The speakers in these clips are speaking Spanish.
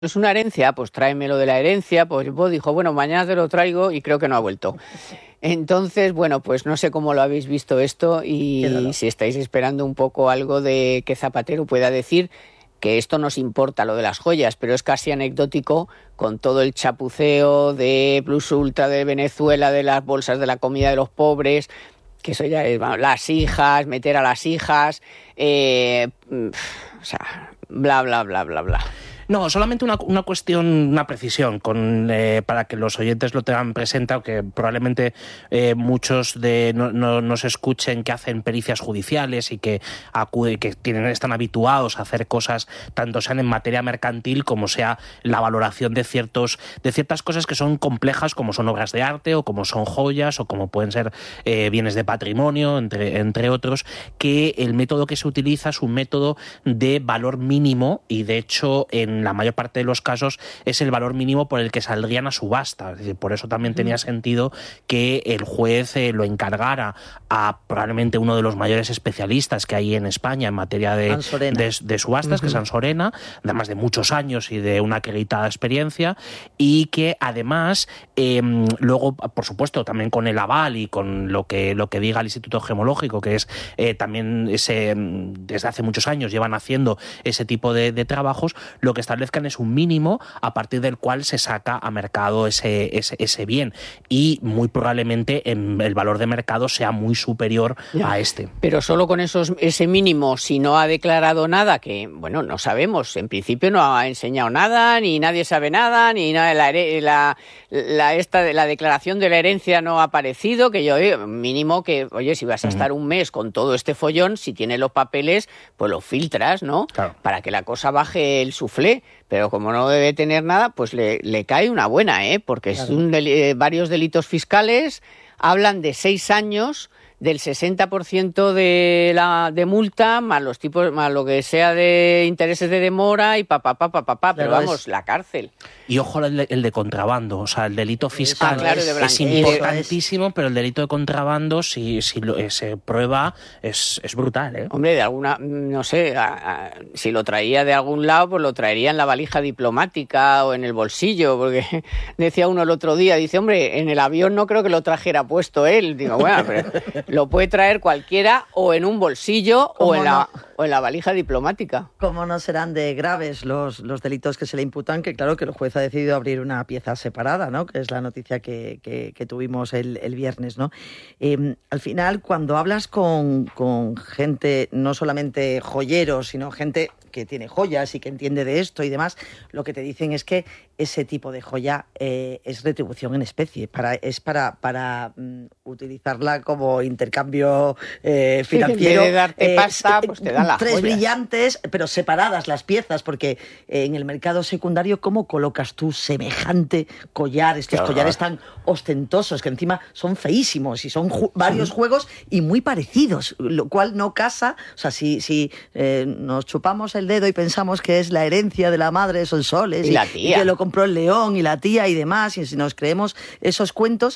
es una herencia, pues tráemelo de la herencia. Pues vos dijo, bueno, mañana te lo traigo y creo que no ha vuelto. Entonces, bueno, pues no sé cómo lo habéis visto esto y si estáis esperando un poco algo de que Zapatero pueda decir que esto nos importa, lo de las joyas, pero es casi anecdótico con todo el chapuceo de Plus Ultra de Venezuela, de las bolsas de la comida de los pobres, que eso ya es, bueno, las hijas, meter a las hijas, o sea, bla, bla, bla, bla, bla. No, solamente una cuestión, una precisión, para que los oyentes lo tengan presente, aunque probablemente muchos nos escuchen que hacen pericias judiciales y que están habituados a hacer cosas, tanto sean en materia mercantil como sea la valoración de ciertas cosas que son complejas, como son obras de arte o como son joyas o como pueden ser bienes de patrimonio, entre otros, que el método que se utiliza es un método de valor mínimo y, de hecho, en la mayor parte de los casos es el valor mínimo por el que saldrían a subasta. Es decir, por eso también tenía sentido que el juez lo encargara a probablemente uno de los mayores especialistas que hay en España en materia de subastas, que es Ansorena, además de muchos años y de una acreditada experiencia, y que además luego, por supuesto, también con el aval y con lo que diga el Instituto Gemológico, que es también desde hace muchos años llevan haciendo ese tipo de trabajos, lo que establezcan es un mínimo a partir del cual se saca a mercado ese bien, y muy probablemente el valor de mercado sea muy superior a este. Pero solo con ese mínimo, si no ha declarado nada, que bueno, no sabemos, en principio no ha enseñado nada, ni nadie sabe nada, ni nada, la declaración de la herencia no ha aparecido, que yo mínimo que, oye, si vas a estar un mes con todo este follón, si tienes los papeles, pues los filtras, ¿no? Claro. Para que la cosa baje el suflé. Pero como no debe tener nada, pues le cae una buena, porque claro, es varios delitos fiscales, hablan de 6 años, del 60% de multa, más los tipos, más lo que sea de intereses de demora y pero vamos, la cárcel. Y ojo el de contrabando, o sea, el delito fiscal es importantísimo, pero el delito de contrabando, si se prueba, es brutal, ¿eh? Hombre, de alguna, no sé, si lo traía de algún lado, pues lo traería en la valija diplomática o en el bolsillo, porque decía uno el otro día, dice, hombre, en el avión no creo que lo trajera puesto él. Digo, bueno, pero lo puede traer cualquiera o en un bolsillo o en la valija diplomática. ¿Cómo no serán de graves los delitos que se le imputan? Que claro que el juez ha decidido abrir una pieza separada, ¿no? Que es la noticia que tuvimos el viernes, ¿no? Al final, cuando hablas con gente, no solamente joyeros, sino gente que tiene joyas y que entiende de esto y demás, lo que te dicen es que ese tipo de joya es retribución en especie, es para utilizarla como intercambio financiero. En vez de darte pasta, pues te dan la tres joya. Brillantes, pero separadas las piezas, porque en el mercado secundario, ¿cómo colocas tú semejante collar? Estos collares tan ostentosos, que encima son feísimos y son varios juegos y muy parecidos, lo cual no casa. O sea, si nos chupamos el dedo y pensamos que es la herencia de la madre de Sonsoles y la tía, y que lo compró el león y la tía y demás, y si nos creemos esos cuentos,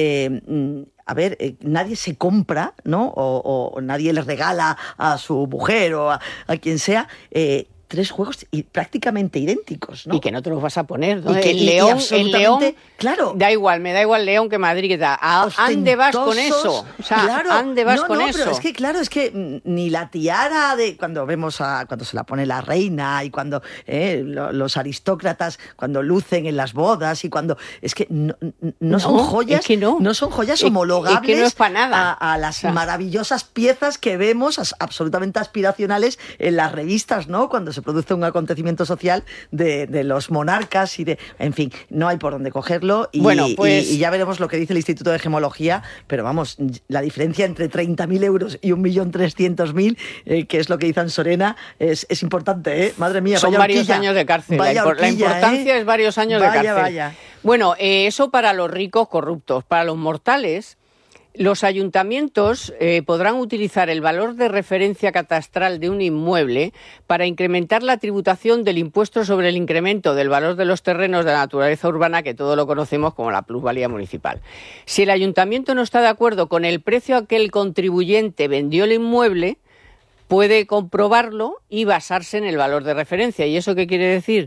a ver, nadie se compra, ¿no? O nadie le regala a su mujer o a quien sea 3 juegos prácticamente idénticos, ¿no? Y que no te los vas a poner, ¿no? Y que, el León, claro, me da igual León que Madrid, que tal. ¿Dónde vas con eso? O sea, claro, ¿dónde vas con eso? Pero es que ni la tiara de cuando vemos cuando se la pone la reina y cuando los aristócratas cuando lucen en las bodas y cuando es que no son joyas, es que no son joyas homologables, es que no es para nada. a las maravillosas piezas que vemos absolutamente aspiracionales en las revistas, ¿no? Cuando se produce un acontecimiento social de los monarcas y en fin, no hay por dónde cogerlo y, bueno, pues, y ya veremos lo que dice el Instituto de Gemología, pero vamos, la diferencia entre 30.000 euros y 1.300.000, que es lo que dice Ansorena, es importante, ¿eh? Madre mía, son varios años de cárcel. La importancia es varios años de cárcel. Vaya. Bueno, eso para los ricos corruptos. Para los mortales, los ayuntamientos podrán utilizar el valor de referencia catastral de un inmueble para incrementar la tributación del impuesto sobre el incremento del valor de los terrenos de la naturaleza urbana, que todos lo conocemos como la plusvalía municipal. Si el ayuntamiento no está de acuerdo con el precio a que el contribuyente vendió el inmueble, puede comprobarlo y basarse en el valor de referencia. ¿Y eso qué quiere decir?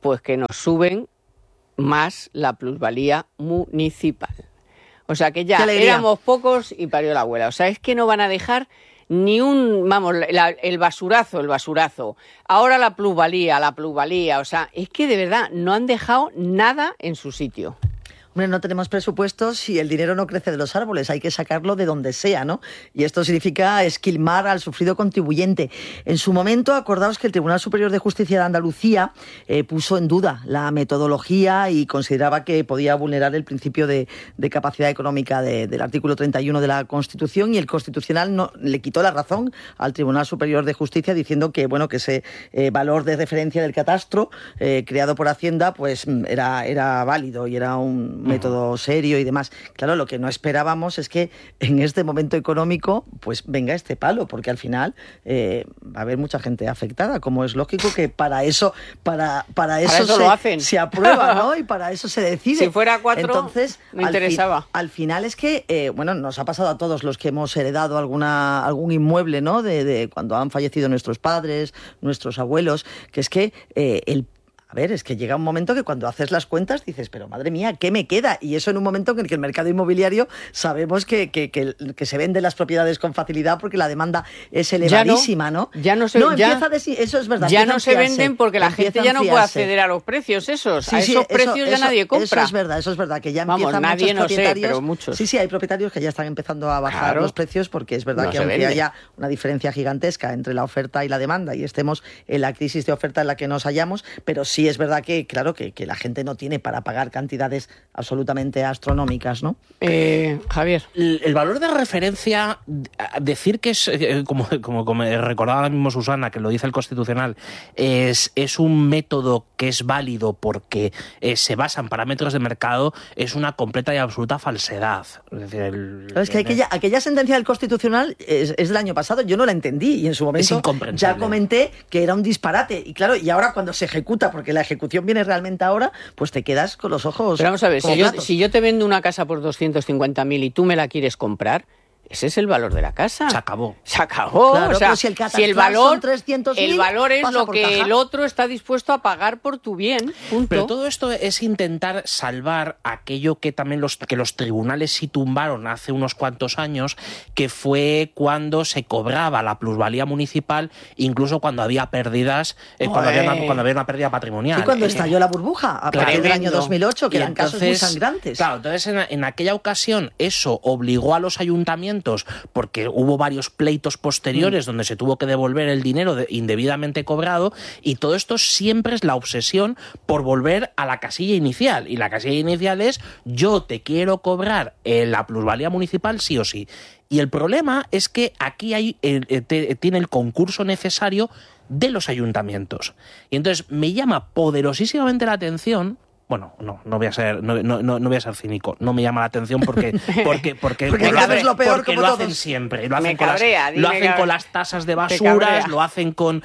Pues que nos suben más la plusvalía municipal. O sea que ya éramos pocos y parió la abuela. O sea, es que no van a dejar ni un, vamos, el basurazo. Ahora la plusvalía. O sea, es que de verdad no han dejado nada en su sitio. Hombre, no tenemos presupuestos y el dinero no crece de los árboles, hay que sacarlo de donde sea, ¿no? Y esto significa esquilmar al sufrido contribuyente. En su momento, acordaos que el Tribunal Superior de Justicia de Andalucía puso en duda la metodología y consideraba que podía vulnerar el principio de capacidad económica del artículo 31 de la Constitución, y el Constitucional no, le quitó la razón al Tribunal Superior de Justicia diciendo que, bueno, que ese valor de referencia del catastro creado por Hacienda pues era válido y era un método serio y demás. Claro, lo que no esperábamos es que en este momento económico pues venga este palo, porque al final va a haber mucha gente afectada, como es lógico que para eso lo hacen. Se aprueba, ¿no? Y para eso se decide. Si fuera 4, entonces, no interesaba. Al final es que, bueno, nos ha pasado a todos los que hemos heredado algún inmueble, ¿no? De cuando han fallecido nuestros padres, nuestros abuelos, que es que es que llega un momento que cuando haces las cuentas dices, pero madre mía, ¿qué me queda? Y eso en un momento en el que el mercado inmobiliario sabemos que se venden las propiedades con facilidad porque la demanda es elevadísima, ¿no? Eso es verdad. Ya no se venden porque la gente ya no puede acceder a los precios esos. A esos precios ya nadie compra. Eso es verdad, que ya empiezan nadie, muchos propietarios. Pero muchos. Sí, hay propietarios que ya están empezando a bajar los precios, porque es verdad que aunque haya una diferencia gigantesca entre la oferta y la demanda y estemos en la crisis de oferta en la que nos hallamos, pero sí es verdad que, claro, que la gente no tiene para pagar cantidades absolutamente astronómicas, ¿no? Javier. El valor de referencia, decir que es, como recordaba ahora mismo Susana, que lo dice el Constitucional, es un método que es válido porque se basa en parámetros de mercado, es una completa y absoluta falsedad. Es decir, es que aquella sentencia del Constitucional es del año pasado, yo no la entendí y en su momento ya comenté que era un disparate. Y claro, y ahora cuando se ejecuta, porque la ejecución viene realmente ahora, pues te quedas con los ojos. Pero vamos a ver, si yo te vendo una casa por 250.000 y tú me la quieres comprar, ese es el valor de la casa. Se acabó. Claro, o sea, si el valor, son 300.000, el valor es lo que el otro está dispuesto a pagar por tu bien. Punto. Pero todo esto es intentar salvar aquello que también los tribunales sí tumbaron hace unos cuantos años, que fue cuando se cobraba la plusvalía municipal, incluso cuando había pérdidas, cuando había una pérdida patrimonial. Y cuando estalló la burbuja, a partir del año 2008, que eran casos muy sangrantes. Claro, entonces en aquella ocasión eso obligó a los ayuntamientos, porque hubo varios pleitos posteriores donde se tuvo que devolver el dinero indebidamente cobrado, y todo esto siempre es la obsesión por volver a la casilla inicial, y la casilla inicial es: yo te quiero cobrar la plusvalía municipal sí o sí. Y el problema es que aquí tiene el concurso necesario de los ayuntamientos, y entonces me llama poderosísimamente la atención. Bueno, no voy a ser cínico. No me llama la atención porque lo peor, como lo todos. hacen siempre. Lo hacen con las tasas de basuras, lo hacen con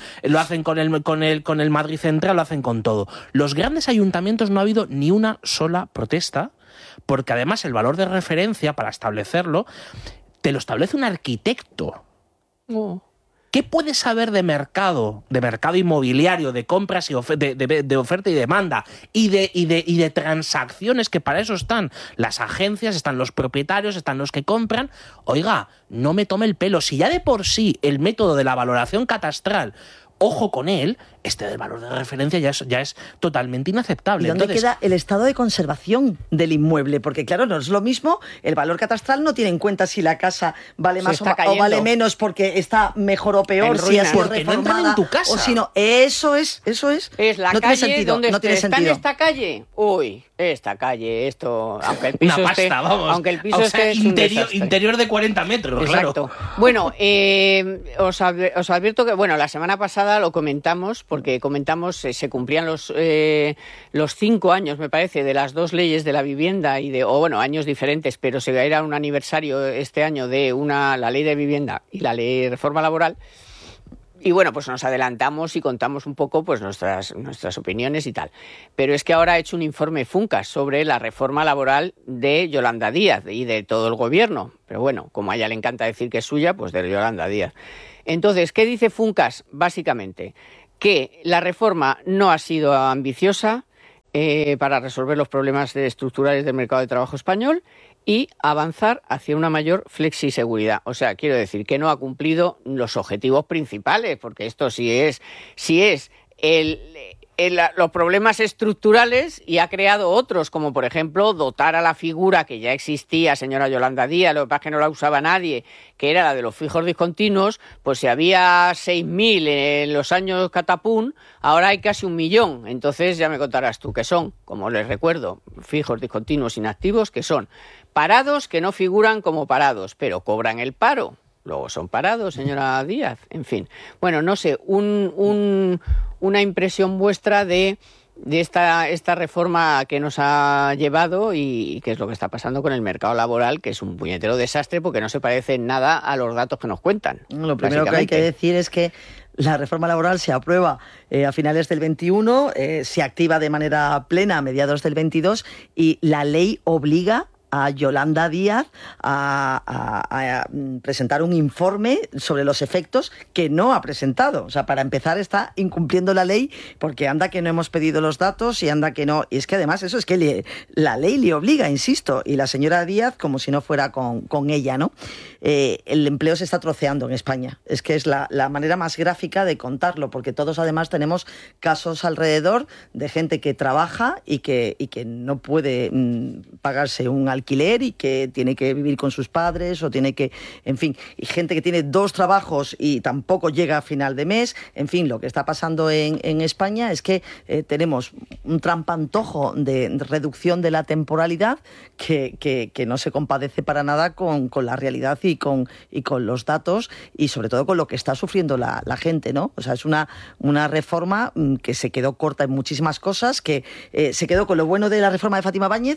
el Madrid Central, lo hacen con todo. Los grandes ayuntamientos no ha habido ni una sola protesta, porque además el valor de referencia para establecerlo te lo establece un arquitecto. ¿Qué puedes saber de mercado inmobiliario, de compras y de oferta y demanda y de transacciones, que para eso están las agencias, están los propietarios, están los que compran? Oiga, no me tome el pelo. Si ya de por sí el método de la valoración catastral, ojo con él, del valor de referencia ya es totalmente inaceptable. ¿Y dónde queda el estado de conservación del inmueble? Porque claro, no es lo mismo, el valor catastral no tiene en cuenta si la casa vale más o vale menos porque está mejor o peor, si ha sido reformada, no en tu casa. O si no, eso es. Es la no calle tiene sentido, donde no tiene está sentido. en esta calle. Uy, esta calle, esto, aunque el piso una pasta, esté, vamos. aunque el piso esté interior de 40 metros, exacto. Claro. Bueno, os advierto que, bueno, la semana pasada lo comentamos, porque se cumplían los 5 años, me parece, de las dos leyes de la vivienda años diferentes, pero era un aniversario este año de la ley de vivienda y la ley de reforma laboral. Y bueno, pues nos adelantamos y contamos un poco pues nuestras opiniones y tal. Pero es que ahora ha hecho un informe Funcas sobre la reforma laboral de Yolanda Díaz y de todo el gobierno. Pero bueno, como a ella le encanta decir que es suya, pues de Yolanda Díaz. Entonces, ¿qué dice Funcas? Básicamente que la reforma no ha sido ambiciosa para resolver los problemas estructurales del mercado de trabajo español y avanzar hacia una mayor flexiseguridad. O sea, quiero decir que no ha cumplido los objetivos principales, porque esto sí es los problemas estructurales y ha creado otros, como por ejemplo dotar a la figura que ya existía, señora Yolanda Díaz, lo que pasa es que no la usaba nadie, que era la de los fijos discontinuos. Pues si había 6.000 en los años catapún, ahora hay casi 1 millón. Entonces ya me contarás tú qué son, como les recuerdo, fijos discontinuos inactivos, que son parados que no figuran como parados, pero cobran el paro. Luego son parados, señora Díaz. En fin. Bueno, no sé, una impresión vuestra de esta reforma que nos ha llevado y qué es lo que está pasando con el mercado laboral, que es un puñetero desastre porque no se parece en nada a los datos que nos cuentan. Lo primero que hay que decir es que la reforma laboral se aprueba a finales del 21, se activa de manera plena a mediados del 22 y la ley obliga a Yolanda Díaz a presentar un informe sobre los efectos que no ha presentado. O sea, para empezar está incumpliendo la ley porque anda que no hemos pedido los datos y anda que no. Y es que además eso es que la ley le obliga, insisto, y la señora Díaz como si no fuera con ella, ¿no? El empleo se está troceando en España. Es que es la manera más gráfica de contarlo, porque todos además tenemos casos alrededor de gente que trabaja y que no puede pagarse un alquiler y que tiene que vivir con sus padres o tiene que, en fin, y gente que tiene 2 trabajos y tampoco llega a final de mes. En fin, lo que está pasando en España es que tenemos un trampantojo de reducción de la temporalidad que no se compadece para nada con la realidad y con los datos y sobre todo con lo que está sufriendo la gente, ¿no? O sea, es una reforma que se quedó corta en muchísimas cosas, que se quedó con lo bueno de la reforma de Fátima Báñez,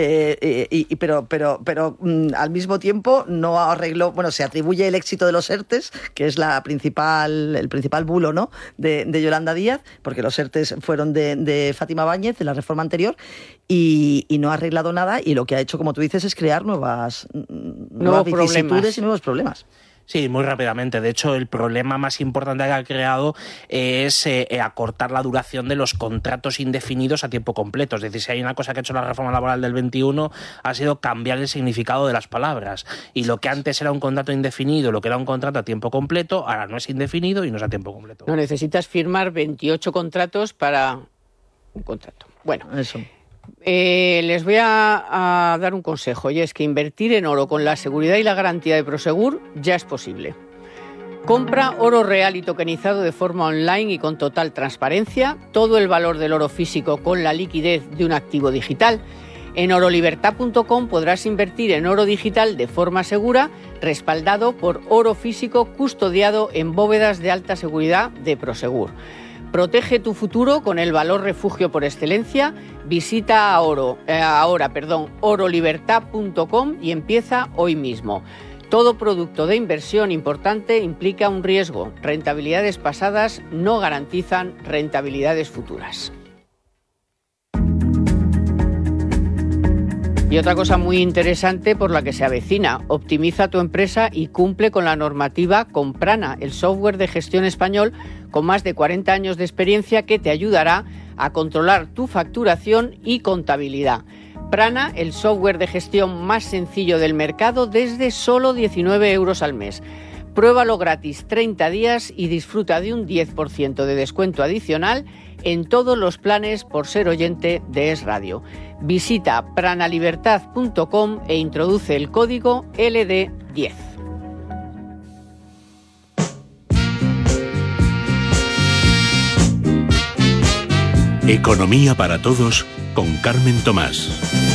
pero al mismo tiempo no arregló. Bueno, se atribuye el éxito de los ERTES, que es el principal bulo, ¿no?, de Yolanda Díaz, porque los ERTES fueron de Fátima Báñez, de la reforma anterior, y no ha arreglado nada, y lo que ha hecho, como tú dices, es crear nuevas vicisitudes y nuevos problemas. Sí, muy rápidamente. De hecho, el problema más importante que ha creado es acortar la duración de los contratos indefinidos a tiempo completo. Es decir, si hay una cosa que ha hecho la reforma laboral del 21 ha sido cambiar el significado de las palabras. Y lo que antes era un contrato indefinido, lo que era un contrato a tiempo completo, ahora no es indefinido y no es a tiempo completo. No necesitas firmar 28 contratos para un contrato. Bueno, eso. Les voy a dar un consejo, y es que invertir en oro con la seguridad y la garantía de Prosegur ya es posible. Compra oro real y tokenizado de forma online y con total transparencia, todo el valor del oro físico con la liquidez de un activo digital. En orolibertad.com podrás invertir en oro digital de forma segura, respaldado por oro físico custodiado en bóvedas de alta seguridad de Prosegur. Protege tu futuro con el valor refugio por excelencia. Visita orolibertad.com y empieza hoy mismo. Todo producto de inversión importante implica un riesgo. Rentabilidades pasadas no garantizan rentabilidades futuras. Y otra cosa muy interesante por la que se avecina: optimiza tu empresa y cumple con la normativa con Prana, el software de gestión español con más de 40 años de experiencia que te ayudará a controlar tu facturación y contabilidad. Prana, el software de gestión más sencillo del mercado desde solo 19 euros al mes. Pruébalo gratis 30 días y disfruta de un 10% de descuento adicional en todos los planes por ser oyente de Es Radio. Visita pranalibertad.com e introduce el código LD10. Economía para todos con Carmen Tomás.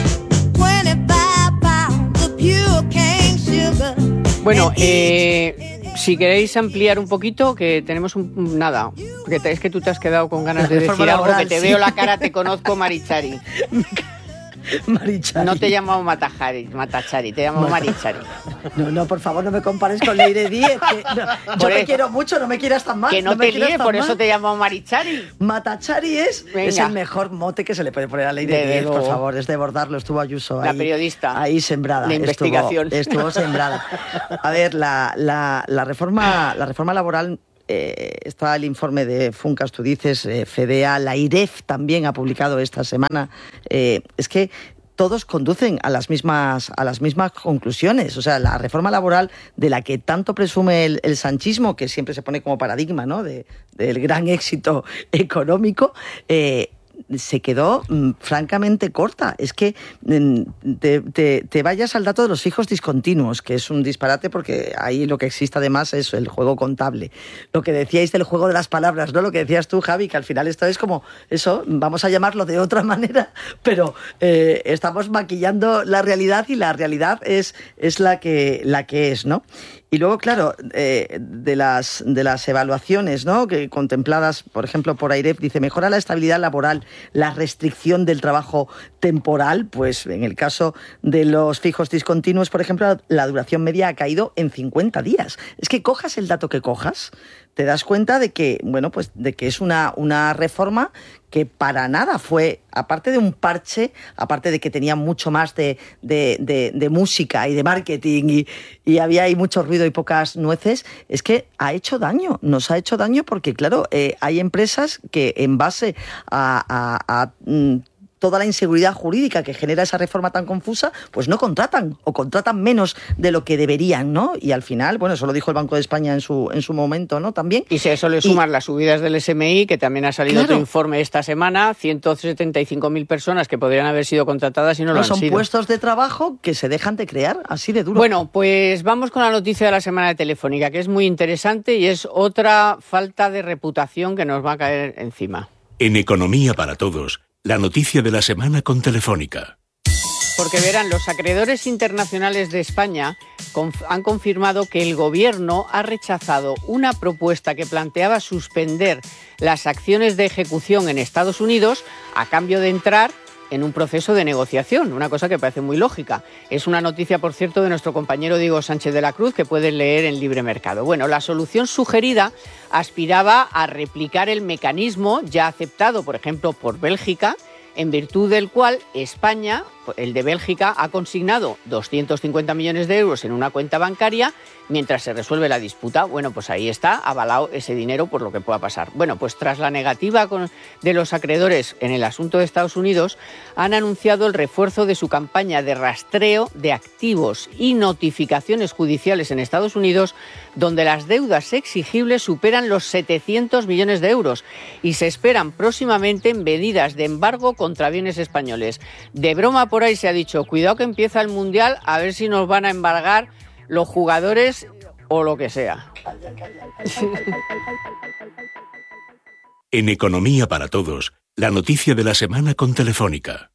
Bueno, si queréis ampliar un poquito, que tenemos nada, porque es que tú te has quedado con ganas de decir algo, que te veo la cara, te conozco, Marichari. Marichari. No te llamo Matachari, te llamo Marichari. No, por favor, no me compares con Leire Díez. Yo te quiero mucho, no me quieras tan mal. Que no te líes, por eso te llamo Marichari. Matachari es el mejor mote que se le puede poner a Leire Díez, por favor. Es de bordarlo, estuvo Ayuso ahí. La periodista. Ahí sembrada. La investigación. Estuvo sembrada. A ver, la reforma laboral está el informe de Funcas, tú dices, FEDEA, la IREF también ha publicado esta semana. Es que todos conducen a las mismas conclusiones. O sea, la reforma laboral de la que tanto presume el sanchismo, que siempre se pone como paradigma, ¿no?, del gran éxito económico, se quedó francamente corta. Es que te vayas al dato de los fijos discontinuos, que es un disparate porque ahí lo que existe además es el juego contable. Lo que decíais del juego de las palabras, ¿no? Lo que decías tú, Javi, que al final esto es como eso, vamos a llamarlo de otra manera, pero estamos maquillando la realidad y la realidad es la que es, ¿no? Y luego, claro, de las evaluaciones, ¿no?, que contempladas, por ejemplo, por AIREF, dice, mejora la estabilidad laboral, la restricción del trabajo temporal. Pues en el caso de los fijos discontinuos, por ejemplo, la duración media ha caído en 50 días. Es que cojas el dato que cojas, te das cuenta de que, bueno, pues de que es una reforma que para nada fue, aparte de un parche, aparte de que tenía mucho más de música y de marketing y había ahí mucho ruido y pocas nueces, es que ha hecho daño, nos ha hecho daño porque, claro, hay empresas que en base a toda la inseguridad jurídica que genera esa reforma tan confusa, pues no contratan o contratan menos de lo que deberían, ¿no? Y al final, bueno, eso lo dijo el Banco de España en su momento, ¿no? También. Y si a eso le suman las subidas del SMI, que también ha salido otro informe esta semana, 175.000 personas que podrían haber sido contratadas y no lo han sido. Son puestos de trabajo que se dejan de crear, así de duro. Bueno, pues vamos con la noticia de la semana de Telefónica, que es muy interesante y es otra falta de reputación que nos va a caer encima. En Economía para Todos, la noticia de la semana con Telefónica. Porque verán, los acreedores internacionales de España han confirmado que el Gobierno ha rechazado una propuesta que planteaba suspender las acciones de ejecución en Estados Unidos a cambio de entrar en un proceso de negociación, una cosa que parece muy lógica. Es una noticia, por cierto, de nuestro compañero Diego Sánchez de la Cruz, que pueden leer en Libre Mercado. Bueno, la solución sugerida aspiraba a replicar el mecanismo ya aceptado, por ejemplo, por Bélgica, en virtud del cual España, el de Bélgica, ha consignado 250 millones de euros en una cuenta bancaria mientras se resuelve la disputa. Bueno, pues ahí está avalado ese dinero por lo que pueda pasar. Bueno, pues tras la negativa de los acreedores en el asunto de Estados Unidos, han anunciado el refuerzo de su campaña de rastreo de activos y notificaciones judiciales en Estados Unidos, donde las deudas exigibles superan los 700 millones de euros y se esperan próximamente medidas de embargo contra bienes españoles. De broma por ahí se ha dicho, cuidado que empieza el Mundial, a ver si nos van a embargar los jugadores o lo que sea. En Economía para Todos, la noticia de la semana con Telefónica.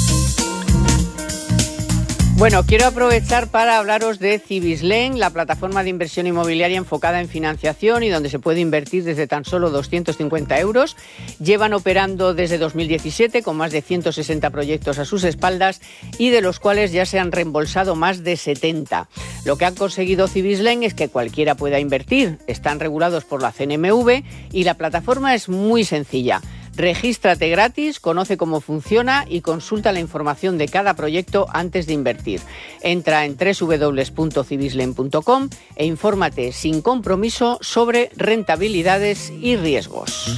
Bueno, quiero aprovechar para hablaros de Cibislen, la plataforma de inversión inmobiliaria enfocada en financiación y donde se puede invertir desde tan solo 250 euros. Llevan operando desde 2017 con más de 160 proyectos a sus espaldas y de los cuales ya se han reembolsado más de 70. Lo que han conseguido Cibislen es que cualquiera pueda invertir. Están regulados por la CNMV y la plataforma es muy sencilla. Regístrate gratis, conoce cómo funciona y consulta la información de cada proyecto antes de invertir. Entra en www.cibislen.com e infórmate sin compromiso sobre rentabilidades y riesgos.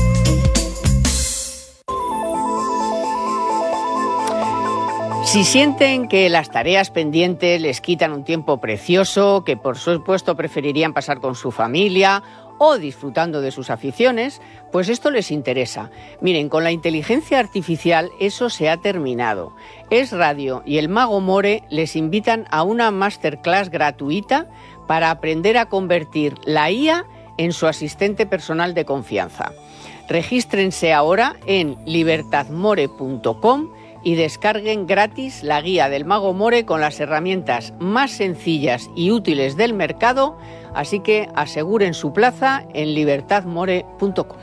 Si sienten que las tareas pendientes les quitan un tiempo precioso, que por supuesto preferirían pasar con su familia o disfrutando de sus aficiones, pues esto les interesa. Miren, con la inteligencia artificial eso se ha terminado. Es Radio y el Mago More les invitan a una masterclass gratuita para aprender a convertir la IA en su asistente personal de confianza. Regístrense ahora en libertadmore.com y descarguen gratis la guía del Mago More con las herramientas más sencillas y útiles del mercado, así que aseguren su plaza en libertadmore.com.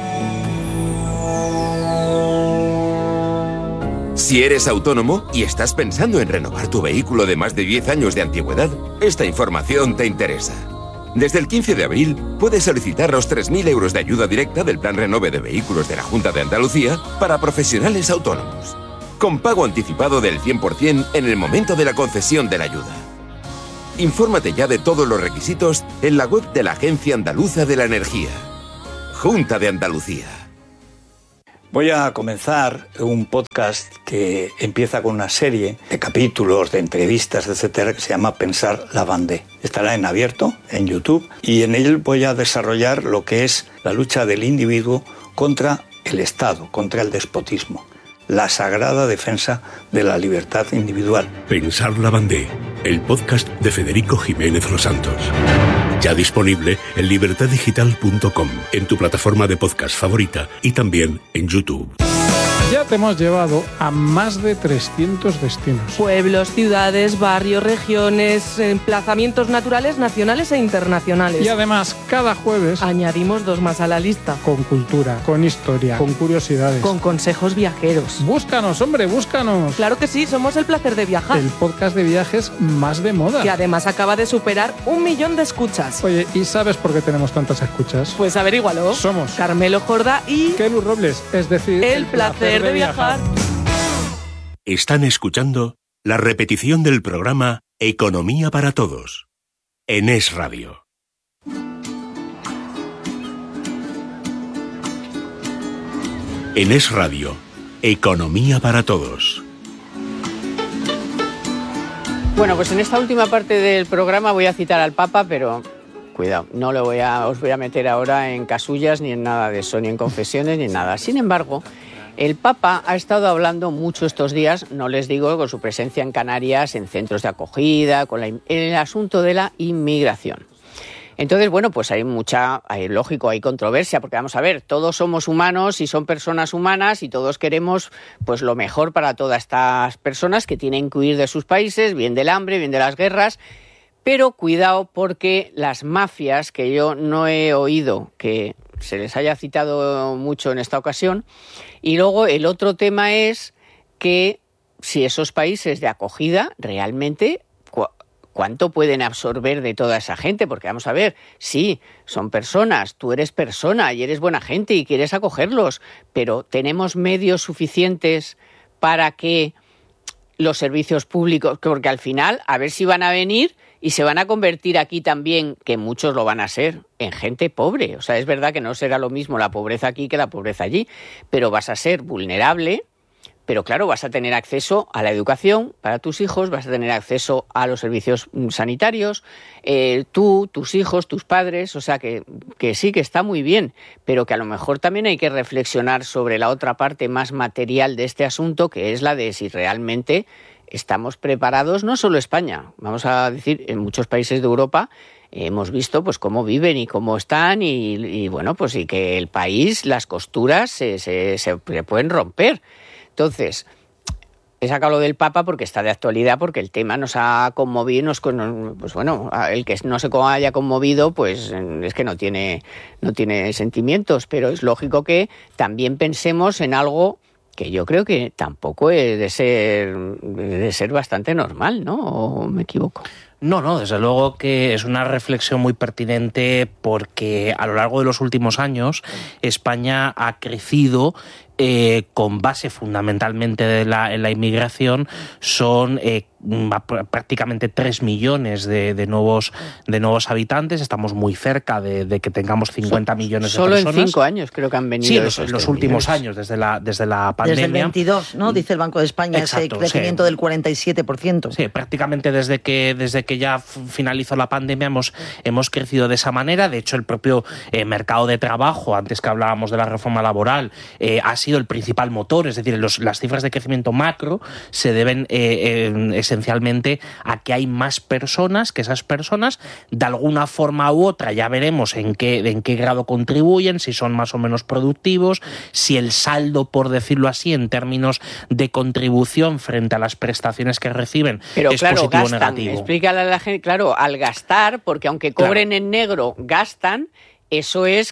Si eres autónomo y estás pensando en renovar tu vehículo de más de 10 años de antigüedad, esta información te interesa. Desde el 15 de abril puedes solicitar los 3.000 euros de ayuda directa del Plan Renove de Vehículos de la Junta de Andalucía para profesionales autónomos, con pago anticipado del 100% en el momento de la concesión de la ayuda. Infórmate ya de todos los requisitos en la web de la Agencia Andaluza de la Energía. Junta de Andalucía. Voy a comenzar un podcast que empieza con una serie de capítulos, de entrevistas, etcétera, que se llama Pensar la Vendée. Estará en abierto, en YouTube, y en él voy a desarrollar lo que es la lucha del individuo contra el Estado, contra el despotismo, la sagrada defensa de la libertad individual. Pensar la Vendée, el podcast de Federico Jiménez Los Santos. Ya disponible en libertaddigital.com, en tu plataforma de podcast favorita y también en YouTube. Ya te hemos llevado a más de 300 destinos. Pueblos, ciudades, barrios, regiones, emplazamientos naturales, nacionales e internacionales. Y además, cada jueves añadimos 2 más a la lista. Con cultura, con historia, con curiosidades, con consejos viajeros. ¡Búscanos, hombre, búscanos! Claro que sí, somos El Placer de Viajar. El podcast de viajes más de moda. Que además acaba de superar 1 millón de escuchas. Oye, ¿y sabes por qué tenemos tantas escuchas? Pues averígualo. Somos Carmelo Jordá y Kelu Robles, es decir, El Placer de Viajar. Están escuchando la repetición del programa Economía para Todos, en Es Radio. En Es Radio, Economía para Todos. Bueno, pues en esta última parte del programa voy a citar al Papa, pero cuidado, no os voy a meter ahora en casullas ni en nada de eso, ni en confesiones ni en nada. Sin embargo, el Papa ha estado hablando mucho estos días, no les digo, con su presencia en Canarias, en centros de acogida, con el asunto de la inmigración. Entonces, bueno, pues hay controversia, porque vamos a ver, todos somos humanos y son personas humanas y todos queremos pues lo mejor para todas estas personas que tienen que huir de sus países, bien del hambre, bien de las guerras, pero cuidado porque las mafias, que yo no he oído que se les haya citado mucho en esta ocasión, y luego el otro tema es que si esos países de acogida realmente ¿cuánto pueden absorber de toda esa gente? Porque vamos a ver, sí, son personas, tú eres persona y eres buena gente y quieres acogerlos, pero ¿tenemos medios suficientes para que los servicios públicos, porque al final, a ver si van a venir y se van a convertir aquí también, que muchos lo van a ser, en gente pobre? O sea, es verdad que no será lo mismo la pobreza aquí que la pobreza allí, pero vas a ser vulnerable. Pero claro, vas a tener acceso a la educación para tus hijos, vas a tener acceso a los servicios sanitarios, tú, tus hijos, tus padres, o sea que sí, que está muy bien, pero que a lo mejor también hay que reflexionar sobre la otra parte más material de este asunto, que es la de si realmente estamos preparados, no solo España, vamos a decir, en muchos países de Europa hemos visto pues cómo viven y cómo están y bueno, pues y que el país, las costuras se pueden romper. Entonces, he sacado lo del Papa porque está de actualidad, porque el tema nos ha conmovido, pues bueno, el que no se haya conmovido, pues es que no tiene sentimientos, pero es lógico que también pensemos en algo que yo creo que tampoco es de ser bastante normal, ¿no? ¿O me equivoco? No, desde luego que es una reflexión muy pertinente porque a lo largo de los últimos años España ha crecido con base fundamentalmente en la inmigración. Son prácticamente 3 millones de nuevos habitantes. Estamos muy cerca de que tengamos 50 millones de personas. Solo en 5 años creo que han venido. Sí, los últimos años, desde la pandemia. Desde el 22, ¿no? Dice el Banco de España. Exacto, ese crecimiento del 47%. Sí, prácticamente desde que ya finalizó la pandemia hemos crecido de esa manera. De hecho, el propio mercado de trabajo, antes que hablábamos de la reforma laboral, ha sido el principal motor. Es decir, las cifras de crecimiento macro se deben esencialmente a que hay más personas, que esas personas de alguna forma u otra, ya veremos en qué grado contribuyen, si son más o menos productivos, si el saldo, por decirlo así, en términos de contribución frente a las prestaciones que reciben, pero es claro, positivo o gastan, negativo. Explícale a la gente, claro, al gastar, porque aunque cobren en negro, gastan. Eso es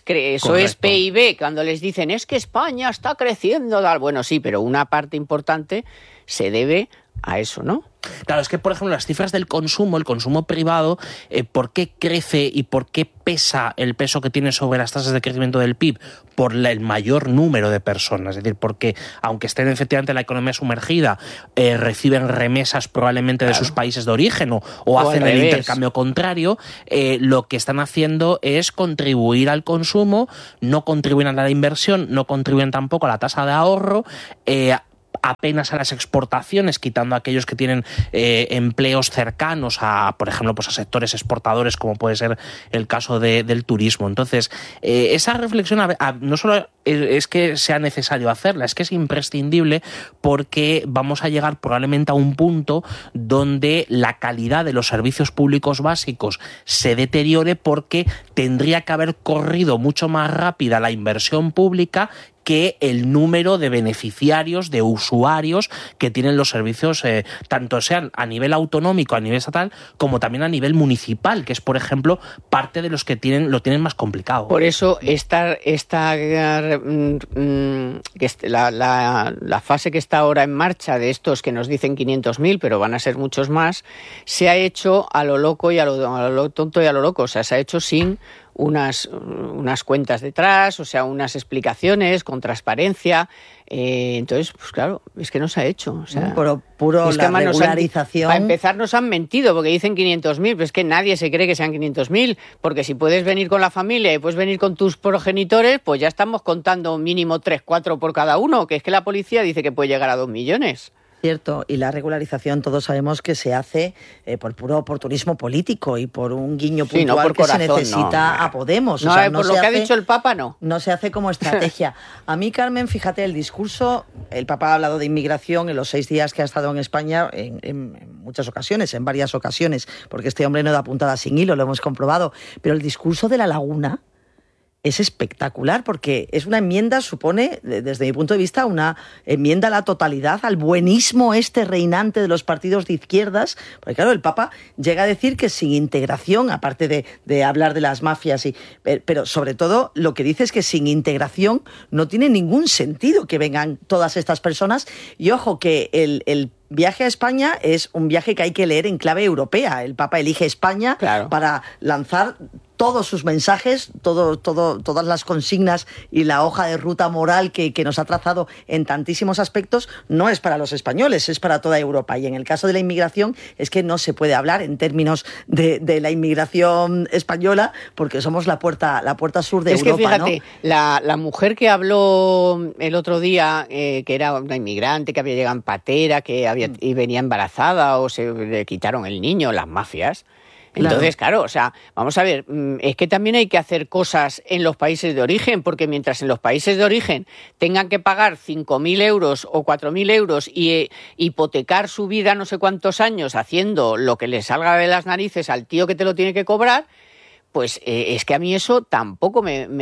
PIB. Cuando les dicen es que España está creciendo, bueno, sí, pero una parte importante se debe a eso, ¿no? Claro, es que, por ejemplo, las cifras del consumo, el consumo privado, ¿por qué crece y por qué pesa el peso que tiene sobre las tasas de crecimiento del PIB? Por el mayor número de personas. Es decir, porque aunque estén efectivamente en la economía sumergida, reciben remesas probablemente de sus países de origen o hacen el intercambio contrario, lo que están haciendo es contribuir al consumo, no contribuyen a la inversión, no contribuyen tampoco a la tasa de ahorro, apenas a las exportaciones, quitando a aquellos que tienen empleos cercanos a, por ejemplo, pues a sectores exportadores, como puede ser el caso del turismo. Entonces, esa reflexión no solo es que sea necesario hacerla, es que es imprescindible, porque vamos a llegar probablemente a un punto donde la calidad de los servicios públicos básicos se deteriore, porque tendría que haber corrido mucho más rápida la inversión pública que el número de beneficiarios, de usuarios que tienen los servicios, tanto sean a nivel autonómico, a nivel estatal, como también a nivel municipal, que es, por ejemplo, parte de los que lo tienen más complicado. Por eso la fase que está ahora en marcha de estos que nos dicen 500.000, pero van a ser muchos más, se ha hecho a lo loco y a lo tonto y a lo loco. O sea, se ha hecho sin unas cuentas detrás, o sea, unas explicaciones con transparencia. Entonces, pues claro, es que no se ha hecho. O sea, puro es que la regularización. Para empezar, nos han mentido porque dicen 500.000, pero es que nadie se cree que sean 500.000, porque si puedes venir con la familia y puedes venir con tus progenitores, pues ya estamos contando mínimo 3, 4 por cada uno, que es que la policía dice que puede llegar a 2 millones. Cierto, y la regularización todos sabemos que se hace por puro oportunismo político y por un guiño puntual, no por que corazón, se necesita a Podemos. No, o sea, por lo que ha dicho el Papa, no. No se hace como estrategia. A mí, Carmen, fíjate, el discurso, el Papa ha hablado de inmigración en los 6 días que ha estado en España, en muchas ocasiones, en varias ocasiones, porque este hombre no da puntada sin hilo, lo hemos comprobado, pero el discurso de la laguna es espectacular, porque es una enmienda, supone, desde mi punto de vista, una enmienda a la totalidad, al buenismo reinante de los partidos de izquierdas, porque claro, el Papa llega a decir que sin integración, aparte de hablar de las mafias, pero sobre todo lo que dice es que sin integración no tiene ningún sentido que vengan todas estas personas, y ojo que el viaje a España es un viaje que hay que leer en clave europea. El Papa elige España, claro, para lanzar todos sus mensajes, todas las consignas y la hoja de ruta moral que nos ha trazado en tantísimos aspectos, no es para los españoles, es para toda Europa. Y en el caso de la inmigración es que no se puede hablar en términos de la inmigración española, porque somos la puerta sur de Europa. Es que fíjate, ¿no? La mujer que habló el otro día, que era una inmigrante que había llegado en patera, y venía embarazada o se le quitaron el niño, las mafias. Entonces, claro, o sea, vamos a ver, es que también hay que hacer cosas en los países de origen, porque mientras en los países de origen tengan que pagar 5.000 euros o 4.000 euros y hipotecar su vida no sé cuántos años haciendo lo que le salga de las narices al tío que te lo tiene que cobrar, pues es que a mí eso tampoco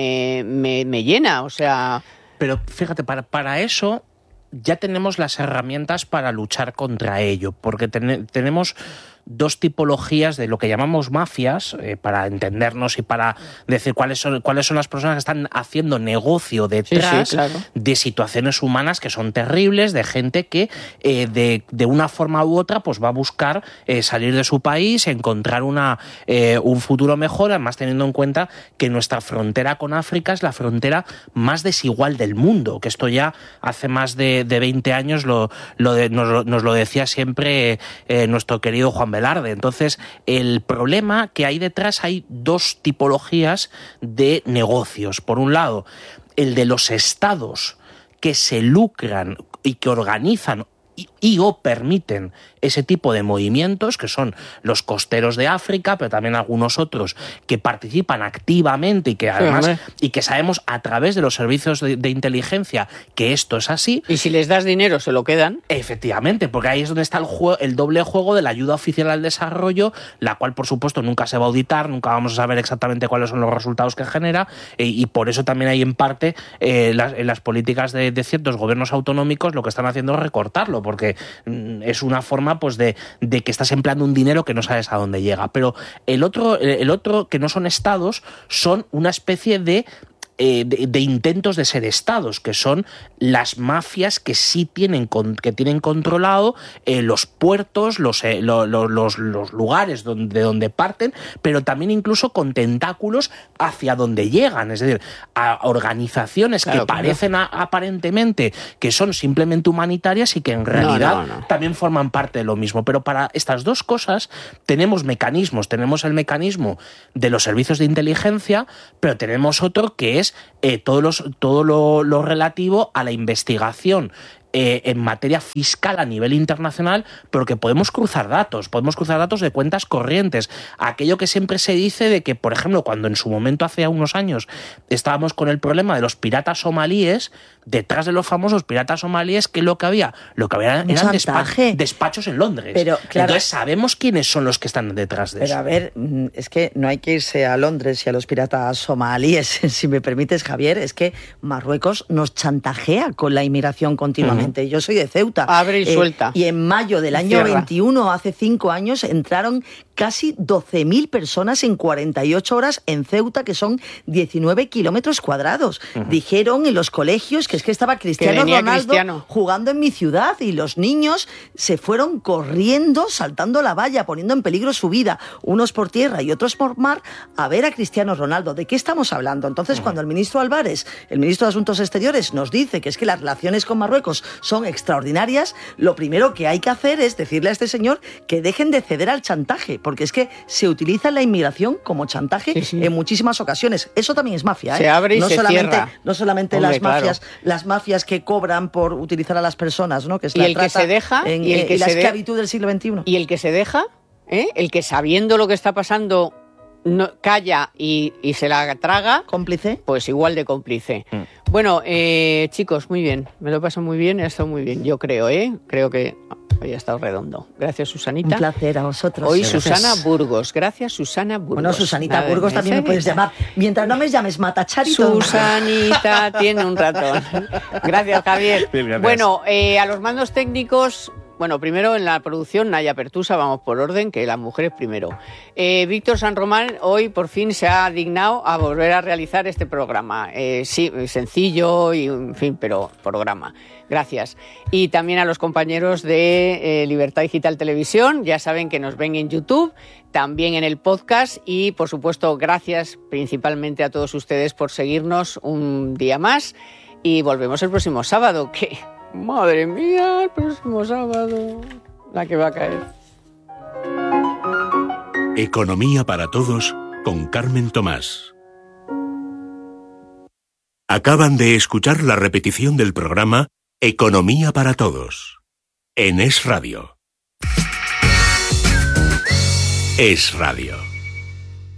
me llena, o sea... Pero fíjate, para eso ya tenemos las herramientas para luchar contra ello, porque tenemos 2 tipologías de lo que llamamos mafias, para entendernos y para decir cuáles son las personas que están haciendo negocio detrás, sí, claro, de situaciones humanas que son terribles, de gente que de una forma u otra pues va a buscar salir de su país, encontrar un futuro mejor, además teniendo en cuenta que nuestra frontera con África es la frontera más desigual del mundo, que esto ya hace más de 20 años nos lo decía siempre nuestro querido Juan Velarde. Entonces, el problema que hay detrás, hay 2 tipologías de negocios. Por un lado, el de los estados que se lucran y que organizan y o permiten ese tipo de movimientos, que son los costeros de África, pero también algunos otros que participan activamente y que además y que sabemos a través de los servicios de inteligencia que esto es así. Y si les das dinero se lo quedan. Efectivamente, porque ahí es donde está el doble juego de la ayuda oficial al desarrollo, la cual por supuesto nunca se va a auditar, nunca vamos a saber exactamente cuáles son los resultados que genera, y por eso también hay en parte en las políticas de ciertos gobiernos autonómicos lo que están haciendo es recortarlo, porque es una forma pues de que estás empleando un dinero que no sabes a dónde llega. Pero el otro que no son estados son una especie de de intentos de ser estados, que son las mafias que sí tienen controlado los puertos, los lugares de donde parten, pero también incluso con tentáculos hacia donde llegan, es decir, a organizaciones que parecen aparentemente que son simplemente humanitarias y que en realidad también forman parte de lo mismo. Pero para estas dos cosas tenemos mecanismos, tenemos el mecanismo de los servicios de inteligencia, pero tenemos otro que es todo lo relativo a la investigación en materia fiscal a nivel internacional, pero que podemos cruzar datos de cuentas corrientes. Aquello que siempre se dice de que, por ejemplo, cuando en su momento hace unos años estábamos con el problema de los piratas somalíes, detrás de los famosos piratas somalíes, ¿qué es lo que había? Lo que había eran despachos en Londres. Pero, claro, entonces sabemos quiénes son los que están detrás de eso. Pero a ver, es que no hay que irse a Londres y a los piratas somalíes, si me permites, Javier, es que Marruecos nos chantajea con la inmigración continuamente. Yo soy de Ceuta. Abre y suelta. Y en mayo del año 21, hace 5 años, entraron casi 12.000 personas en 48 horas en Ceuta, que son 19 kilómetros cuadrados. Dijeron en los colegios que es que estaba Cristiano Ronaldo jugando en mi ciudad y los niños se fueron corriendo, saltando la valla, poniendo en peligro su vida, unos por tierra y otros por mar, a ver a Cristiano Ronaldo. ¿De qué estamos hablando? Entonces, cuando el ministro Álvarez, el ministro de Asuntos Exteriores, nos dice que es que las relaciones con Marruecos son extraordinarias, lo primero que hay que hacer es decirle a este señor que dejen de ceder al chantaje, porque es que se utiliza la inmigración como chantaje en muchísimas ocasiones. Eso también es mafia, ¿eh? Se abre y se cierra. No solamente las mafias que cobran por utilizar a las personas, ¿no? Que es y la el trata que se deja y la esclavitud del siglo XXI. Y el que se deja, el que sabiendo lo que está pasando no, calla y se la traga, cómplice, pues igual de cómplice. Bueno, chicos, muy bien, me lo paso muy bien, ha estado muy bien, yo creo, creo que hoy ha estado redondo. Gracias, Susanita. Un placer a vosotros. Hoy gracias. Susana Burgos. Gracias, Susana Burgos. Bueno, Susanita Burgos también me puedes llamar. Mientras no me llames Matachari. Susanita tiene un ratón. Gracias, Javier. Gracias. Bueno, a los mandos técnicos... Bueno, primero en la producción, Naya Pertusa, vamos por orden, que las mujeres primero. Víctor San Román hoy por fin se ha dignado a volver a realizar este programa. Sí, sencillo y, en fin, pero programa. Gracias. Y también a los compañeros de Libertad Digital Televisión, ya saben que nos ven en YouTube, también en el podcast y, por supuesto, gracias principalmente a todos ustedes por seguirnos un día más y volvemos el próximo sábado, que... Madre mía, el próximo sábado, la que va a caer. Economía para todos con Carmen Tomás. Acaban de escuchar la repetición del programa Economía para todos en Es Radio. Es Radio.